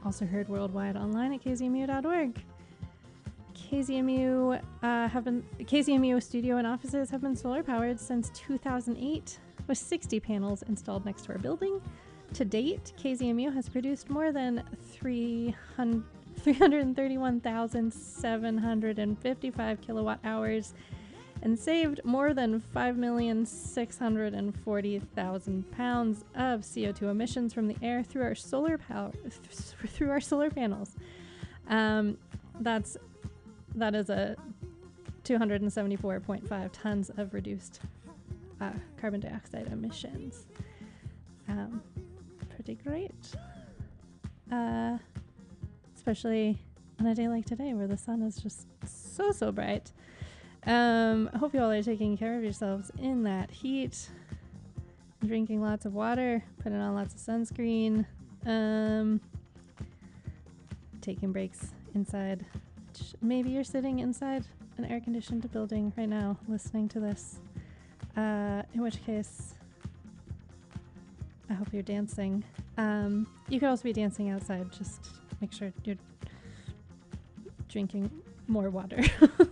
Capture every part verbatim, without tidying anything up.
Also heard worldwide online at k z m u dot org. K Z M U uh, have been K Z M U studio and offices have been solar powered since two thousand eight, with sixty panels installed next to our building. To date, K Z M U has produced more than three hundred thirty-one thousand seven hundred fifty-five kilowatt hours and saved more than five million six hundred forty thousand pounds of C O two emissions from the air through our solar power through our solar panels. Um, that's that is a two hundred seventy-four point five tons of reduced uh, carbon dioxide emissions. Um, pretty great. Uh, especially on a day like today where the sun is just so, so bright. Um, I hope you all are taking care of yourselves in that heat, drinking lots of water, putting on lots of sunscreen, um, taking breaks inside. Maybe you're sitting inside an air-conditioned building right now listening to this, uh, in which case I hope you're dancing. Um, you could also be dancing outside. Just make sure you're drinking more water.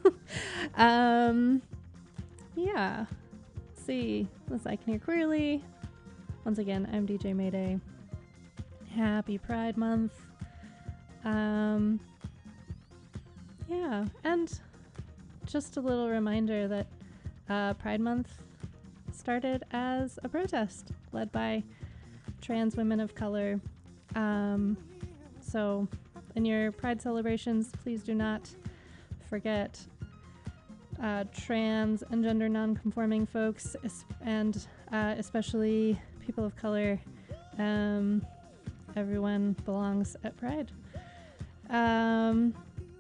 um, yeah. Let's see. Let's I can hear clearly. Once again, I'm D J Mayday. Happy Pride Month. Um, yeah, and just a little reminder that uh, Pride Month started as a protest led by trans women of color. Um, so in your Pride celebrations, please do not forget uh, trans and gender non-conforming folks, es- and uh, especially people of color. Um, everyone belongs at Pride. Um,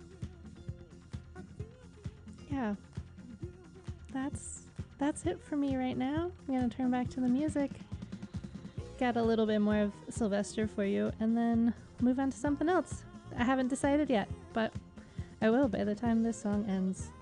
yeah, that's that's it for me right now. I'm gonna turn back to the music. Got a little bit more of Sylvester for you, and then move on to something else. I haven't decided yet, but I will by the time this song ends.